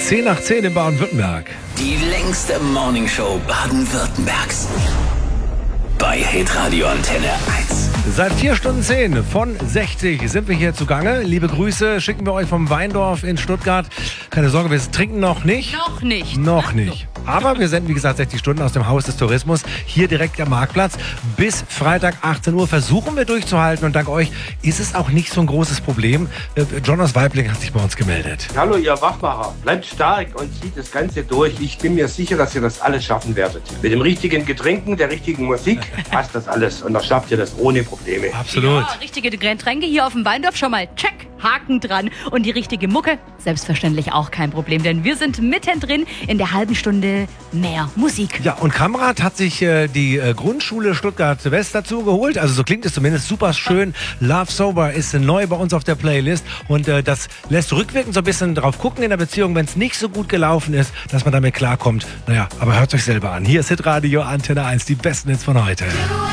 10 nach 10 in Baden-Württemberg. Die längste Morningshow Baden-Württembergs. Bei Hitradio Antenne 1. Seit 4 Stunden 10 von 60 sind wir hier zugange. Liebe Grüße schicken wir euch vom Weindorf in Stuttgart. Keine Sorge, wir trinken noch nicht. Noch nicht. Noch nicht. Aber wir senden, wie gesagt, 60 Stunden aus dem Haus des Tourismus, hier direkt am Marktplatz. Bis Freitag 18 Uhr versuchen wir durchzuhalten. Und dank euch ist es auch nicht so ein großes Problem. John aus Weibling hat sich bei uns gemeldet. Hallo ihr Wachmacher, bleibt stark und zieht das Ganze durch. Ich bin mir sicher, dass ihr das alles schaffen werdet. Mit dem richtigen Getränken, der richtigen Musik passt das alles. Und dann schafft ihr das ohne Probleme. Absolut. Ja, richtige Getränke hier auf dem Weindorf, schon mal check, Haken dran. Und die richtige Mucke, selbstverständlich auch kein Problem, denn wir sind mittendrin in der halben Stunde mehr Musik. Ja, und Kamerad hat sich die Grundschule Stuttgart-West dazu geholt. Also so klingt es zumindest super schön. Love Sober ist neu bei uns auf der Playlist. Und das lässt rückwirkend so ein bisschen drauf gucken in der Beziehung, wenn es nicht so gut gelaufen ist, dass man damit klarkommt. Naja, aber hört euch selber an. Hier ist Hitradio Antenne 1, die besten Hits von heute.